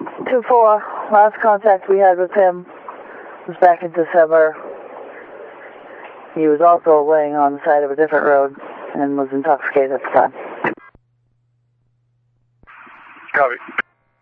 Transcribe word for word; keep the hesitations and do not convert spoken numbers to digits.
two four, last contact we had with him was back in December. He was also laying on the side of a different road and was intoxicated at the time. Copy.